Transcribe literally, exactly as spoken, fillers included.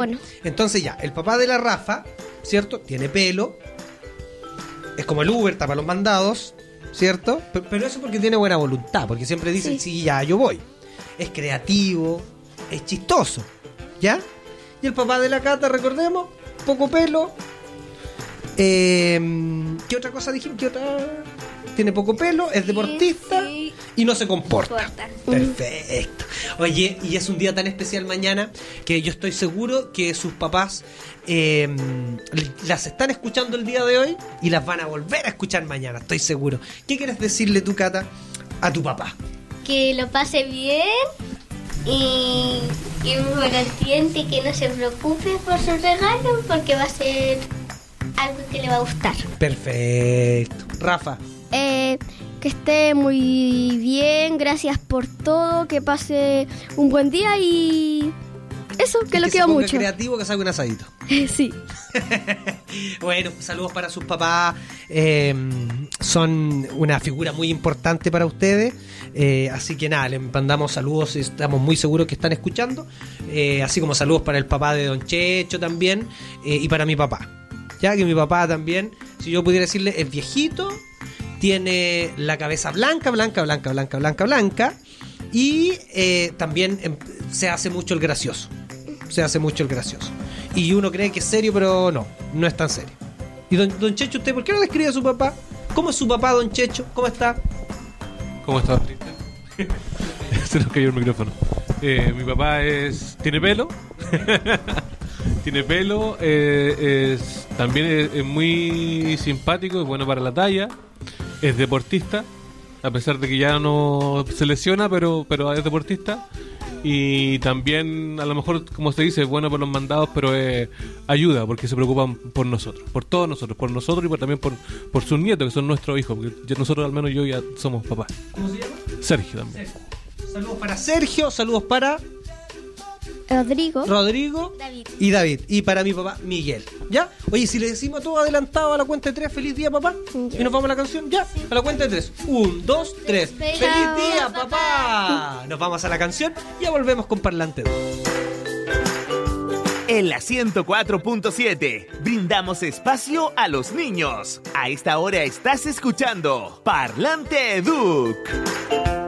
teléfono. Entonces ya, el papá de la Rafa, ¿cierto? Tiene pelo. Es como el Uber, tapa los mandados, ¿cierto? Pero, pero eso porque tiene buena voluntad, porque siempre dice, sí. sí, ya, yo voy. Es creativo, es chistoso, ¿ya? Y el papá de la Cata, recordemos, poco pelo. Eh, ¿Qué otra cosa dijimos? ¿Qué otra? Tiene poco pelo, es deportista sí, sí. y no se comporta. comporta. Perfecto. Oye, y es un día tan especial mañana que yo estoy seguro que sus papás eh, las están escuchando el día de hoy y las van a volver a escuchar mañana, estoy seguro. ¿Qué quieres decirle tú, Cata, a tu papá? Que lo pase bien y que me lo entiende y que no se preocupe por su regalo porque va a ser algo que le va a gustar. Perfecto. Rafa. Eh, que esté muy bien, gracias por todo, que pase un buen día y eso, que, que lo quiero mucho. Que creativo, que salga un asadito. Sí. Bueno, saludos para sus papás. Eh, son una figura muy importante para ustedes. Eh, así que nada, les mandamos saludos. Estamos muy seguros que están escuchando. Eh, así como saludos para el papá de Don Checho también. Eh, y para mi papá. Ya que mi papá también, si yo pudiera decirle, es viejito. Tiene la cabeza blanca, blanca, blanca, blanca, blanca, blanca. Y eh, también eh, se hace mucho el gracioso. Se hace mucho el gracioso. Y uno cree que es serio, pero no, no es tan serio. Y don, don Checho, ¿usted por qué no describe a su papá? ¿Cómo es su papá, don Checho? ¿Cómo está? ¿Cómo está, Cristian? Se nos cayó el micrófono. Eh, mi papá es tiene pelo. Tiene pelo. Eh, es, también es, es muy simpático, es bueno para la talla. Es deportista, a pesar de que ya no se lesiona, pero, pero es deportista. Y también, a lo mejor, como se dice, es bueno por los mandados, pero eh, ayuda, porque se preocupan por nosotros, por todos nosotros, por nosotros y por, también por, por sus nietos, que son nuestros hijos, porque ya nosotros, al menos yo, ya somos papás. ¿Cómo se llama? Sergio también. Sergio. Saludos para Sergio, saludos para... Rodrigo. Rodrigo. David. Y David. Y para mi papá, Miguel. ¿Ya? Oye, si le decimos todo adelantado a la cuenta de tres, feliz día, papá. Ya. Y nos vamos a la canción. ¿Ya? A la cuenta de tres. Un, dos, tres. Feliz ¡Feliz día, papá! papá! Nos vamos a la canción y ya volvemos con Parlante dos. En la ciento cuatro punto siete brindamos espacio a los niños. A esta hora estás escuchando Parlante Duc.